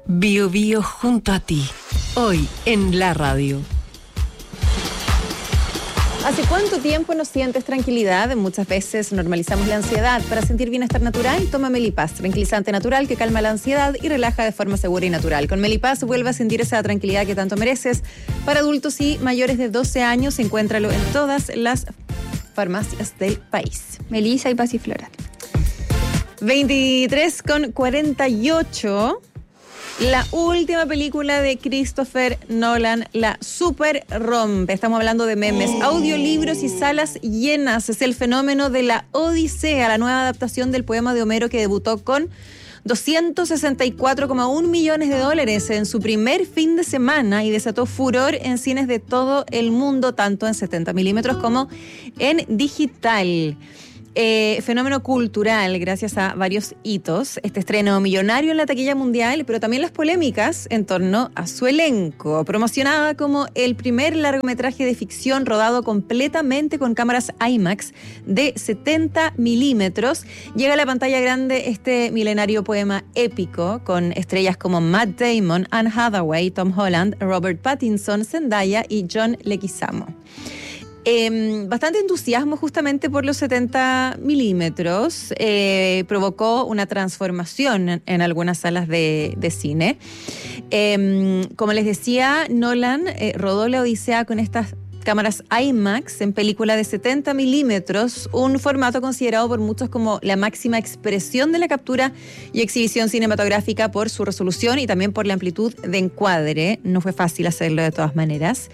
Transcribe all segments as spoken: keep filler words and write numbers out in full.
Bio Bio junto a ti, hoy en la radio. ¿Hace cuánto tiempo no sientes tranquilidad? Muchas veces normalizamos la ansiedad. Para sentir bienestar natural, toma Melipaz, tranquilizante natural que calma la ansiedad y relaja de forma segura y natural. Con Melipaz vuelve a sentir esa tranquilidad que tanto mereces. Para adultos y mayores de doce años, encuéntralo en todas las farmacias del país. Melisa y Pasiflora. veintitrés con cuarenta y ocho. La última película de Christopher Nolan, la super rompe. Estamos hablando de memes, audiolibros y salas llenas. Es el fenómeno de la Odisea, la nueva adaptación del poema de Homero que debutó con doscientos sesenta y cuatro coma uno millones de dólares en su primer fin de semana y desató furor en cines de todo el mundo, tanto en setenta milímetros como en digital. Eh, fenómeno cultural gracias a varios hitos, este estreno millonario en la taquilla mundial, pero también las polémicas en torno a su elenco. Promocionada como el primer largometraje de ficción rodado completamente con cámaras IMAX de setenta milímetros, llega a la pantalla grande este milenario poema épico con estrellas como Matt Damon, Anne Hathaway, Tom Holland, Robert Pattinson, Zendaya y John Leguizamo. Eh, bastante entusiasmo justamente por los setenta milímetros, eh, provocó una transformación en, en algunas salas de, de cine. Eh, como les decía, Nolan eh, rodó la Odisea con estas cámaras IMAX en película de setenta milímetros, un formato considerado por muchos como la máxima expresión de la captura y exhibición cinematográfica por su resolución y también por la amplitud de encuadre. No fue fácil hacerlo de todas maneras.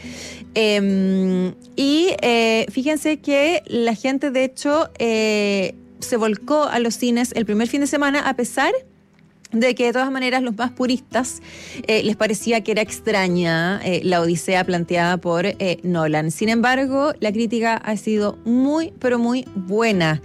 Eh, y eh, fíjense que la gente de hecho eh, se volcó a los cines el primer fin de semana a pesar de que de todas maneras los más puristas eh, les parecía que era extraña eh, la Odisea planteada por eh, Nolan. Sin embargo, la crítica ha sido muy, pero muy buena.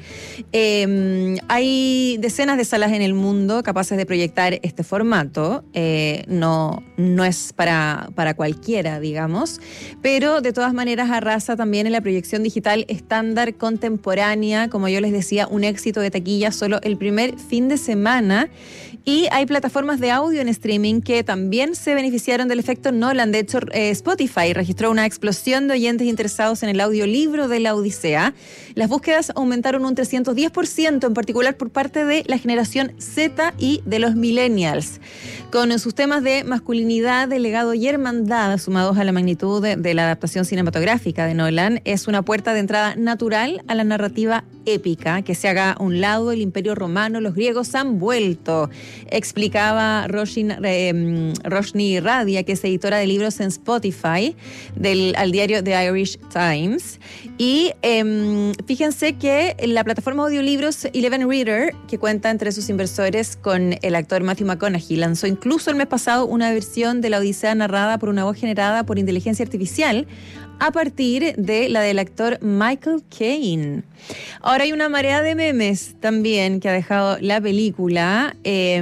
Eh, hay decenas de salas en el mundo capaces de proyectar este formato. Eh, no, no es para, para cualquiera, digamos, pero de todas maneras arrasa también en la proyección digital estándar contemporánea. Como yo les decía, un éxito de taquilla solo el primer fin de semana. Y hay plataformas de audio en streaming que también se beneficiaron del efecto Nolan. De hecho, eh, Spotify registró una explosión de oyentes interesados en el audiolibro de la Odisea. Las búsquedas aumentaron un trescientos diez por ciento, en particular por parte de la generación Z y de los millennials. Con sus temas de masculinidad, de legado y hermandad, sumados a la magnitud de, de la adaptación cinematográfica de Nolan, es una puerta de entrada natural a la narrativa épica. Que se haga a un lado el Imperio Romano, los griegos han vuelto, explicaba Roshin, eh, Roshni Radia, que es editora de libros en Spotify, del, al diario The Irish Times. Y eh, fíjense que la plataforma audiolibros Eleven Reader, que cuenta entre sus inversores con el actor Matthew McConaughey, lanzó incluso el mes pasado una versión de la Odisea narrada por una voz generada por inteligencia artificial a partir de la del actor Michael Caine. Ahora hay una marea de memes también que ha dejado la película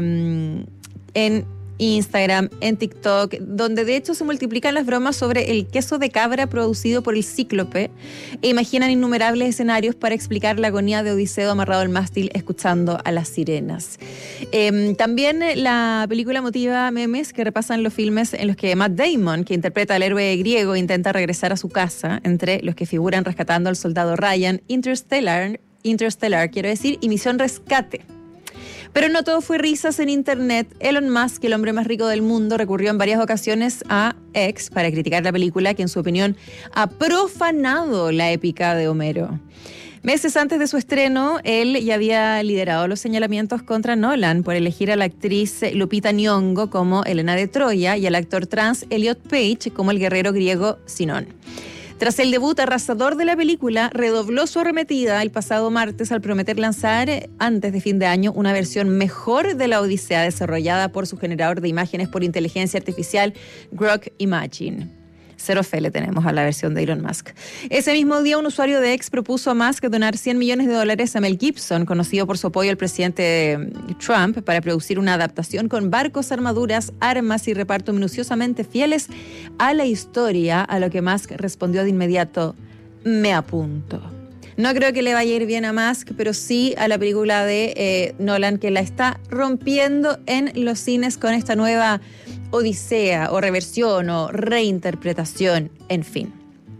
eh, en Instagram, en TikTok, donde de hecho se multiplican las bromas sobre el queso de cabra producido por el Cíclope e imaginan innumerables escenarios para explicar la agonía de Odiseo amarrado al mástil escuchando a las sirenas. Eh, también la película motiva memes que repasan los filmes en los que Matt Damon, que interpreta al héroe griego, intenta regresar a su casa, entre los que figuran Rescatando al soldado Ryan, Interstellar, Interstellar quiero decir, y Misión Rescate. Pero no todo fue risas en internet. Elon Musk, el hombre más rico del mundo, recurrió en varias ocasiones a X para criticar la película que en su opinión ha profanado la épica de Homero. Meses antes de su estreno, él ya había liderado los señalamientos contra Nolan por elegir a la actriz Lupita Nyong'o como Helena de Troya y al actor trans Elliot Page como el guerrero griego Sinón. Tras el debut arrasador de la película, redobló su arremetida el pasado martes al prometer lanzar antes de fin de año una versión mejor de la Odisea desarrollada por su generador de imágenes por inteligencia artificial Grok Imagine. Cero fe le tenemos a la versión de Elon Musk. Ese mismo día, un usuario de X propuso a Musk donar cien millones de dólares a Mel Gibson, conocido por su apoyo al presidente Trump, para producir una adaptación con barcos, armaduras, armas y reparto minuciosamente fieles a la historia, a lo que Musk respondió de inmediato: me apunto. No creo que le vaya a ir bien a Musk, pero sí a la película de eh, Nolan, que la está rompiendo en los cines con esta nueva odisea o reversión o reinterpretación, en fin.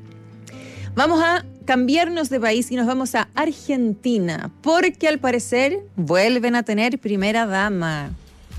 Vamos a cambiarnos de país y nos vamos a Argentina, porque al parecer vuelven a tener primera dama.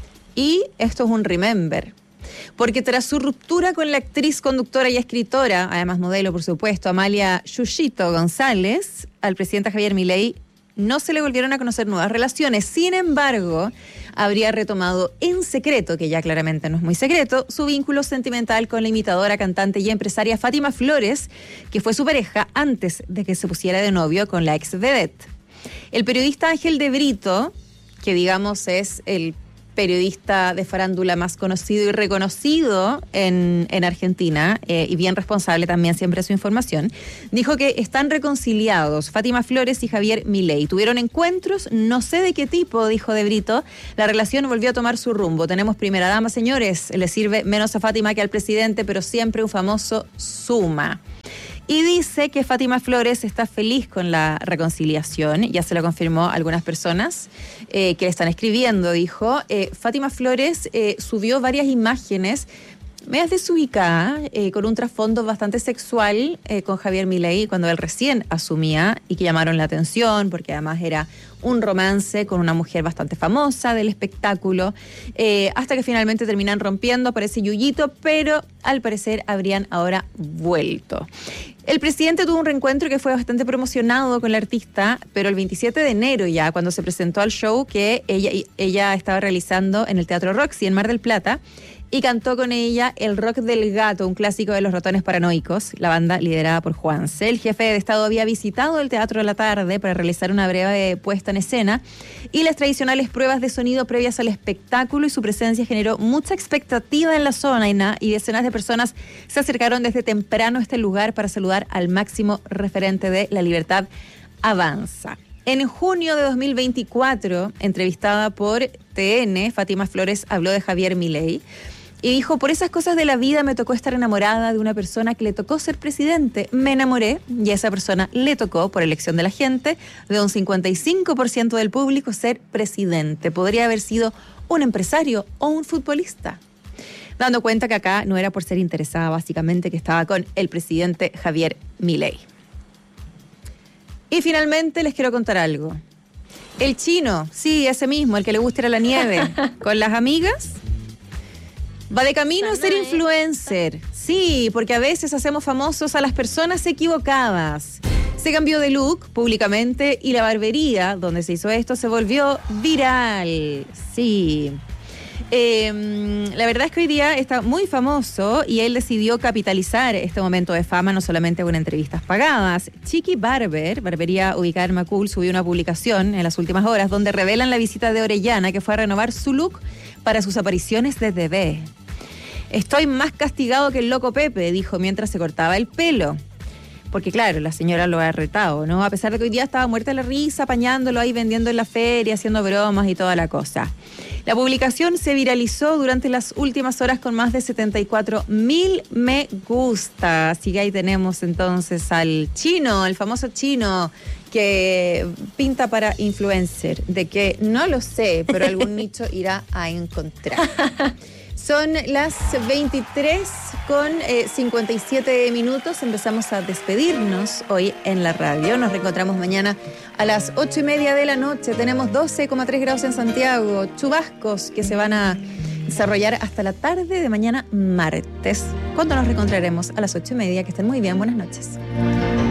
Y esto es un remember. Porque tras su ruptura con la actriz, conductora y escritora, además modelo por supuesto, Amalia Yushito González, al presidente Javier Milei no se le volvieron a conocer nuevas relaciones. Sin embargo, habría retomado en secreto, que ya claramente no es muy secreto, su vínculo sentimental con la imitadora, cantante y empresaria Fátima Flores, que fue su pareja antes de que se pusiera de novio con la ex vedette. El periodista Ángel de Brito, que digamos es el periodista de farándula más conocido y reconocido en, en Argentina, eh, y bien responsable también siempre de su información, dijo que están reconciliados Fátima Flores y Javier Milei. Tuvieron encuentros, no sé de qué tipo, dijo De Brito. La relación volvió a tomar su rumbo. Tenemos primera dama, señores. Le sirve menos a Fátima que al presidente, pero siempre un famoso suma. Y dice que Fátima Flores está feliz con la reconciliación, ya se lo confirmó a algunas personas eh, que le están escribiendo, dijo. Eh, Fátima Flores eh, subió varias imágenes medias desubicadas, eh, con un trasfondo bastante sexual eh, con Javier Milei cuando él recién asumía y que llamaron la atención porque además era un romance con una mujer bastante famosa del espectáculo, eh, hasta que finalmente terminan rompiendo, aparece Yuyito, pero al parecer habrían ahora vuelto. El presidente tuvo un reencuentro que fue bastante promocionado con la artista, pero el veintisiete de enero ya, cuando se presentó al show que ella, ella estaba realizando en el Teatro Roxy en Mar del Plata, y cantó con ella El Rock del Gato, un clásico de los ratones paranoicos, la banda liderada por Juanse. El jefe de Estado había visitado el Teatro de la Tarde para realizar una breve puesta en escena y las tradicionales pruebas de sonido previas al espectáculo, y su presencia generó mucha expectativa en la zona y decenas de personas se acercaron desde temprano a este lugar para saludar al máximo referente de La Libertad Avanza. En junio de dos mil veinticuatro, entrevistada por T N, Fátima Flores habló de Javier Milei y dijo: por esas cosas de la vida me tocó estar enamorada de una persona que le tocó ser presidente. Me enamoré y a esa persona le tocó, por elección de la gente, de un cincuenta y cinco por ciento del público, ser presidente. Podría haber sido un empresario o un futbolista. Dando cuenta que acá no era por ser interesada, básicamente, que estaba con el presidente Javier Milei. Y finalmente les quiero contar algo. El chino, sí, ese mismo, el que le gusta ir a la nieve, con las amigas, va de camino a ser influencer. Sí, porque a veces hacemos famosos a las personas equivocadas. Se cambió de look públicamente y la barbería donde se hizo esto se volvió viral. Sí. Eh, la verdad es que hoy día está muy famoso y él decidió capitalizar este momento de fama no solamente con entrevistas pagadas. Chiqui Barber, barbería ubicada en Macul, subió una publicación en las últimas horas donde revelan la visita de Orellana, que fue a renovar su look para sus apariciones de T V. Estoy más castigado que el loco Pepe, dijo mientras se cortaba el pelo. Porque claro, la señora lo ha retado, ¿no? A pesar de que hoy día estaba muerta de la risa, apañándolo ahí, vendiendo en la feria, haciendo bromas y toda la cosa. La publicación se viralizó durante las últimas horas con más de setenta y cuatro mil me gusta. Así que ahí tenemos entonces al chino, el famoso chino, que pinta para influencer. De que no lo sé, pero algún nicho irá a encontrar. Son las veintitrés con cincuenta y siete minutos. Empezamos a despedirnos hoy en la radio. Nos reencontramos mañana a las ocho y media de la noche. Tenemos doce coma tres grados en Santiago. Chubascos que se van a desarrollar hasta la tarde de mañana martes, cuando nos reencontraremos a las ocho y media. Que estén muy bien. Buenas noches.